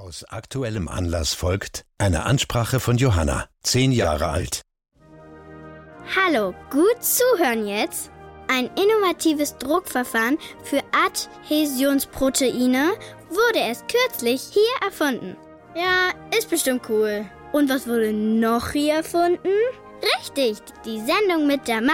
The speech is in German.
Aus aktuellem Anlass folgt eine Ansprache von Johanna, 10 Jahre alt. Hallo, gut zuhören jetzt. Ein innovatives Druckverfahren für Adhäsionsproteine wurde erst kürzlich hier erfunden. Ja, ist bestimmt cool. Und was wurde noch hier erfunden? Richtig, die Sendung mit der